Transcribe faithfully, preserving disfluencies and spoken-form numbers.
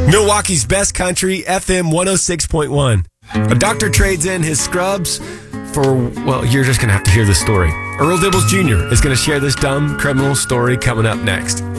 Milwaukee's best country, F M one oh six point one. A doctor trades in his scrubs for, well, you're just going to have to hear the story. Earl Dibbles Junior is going to share this dumb criminal story coming up next.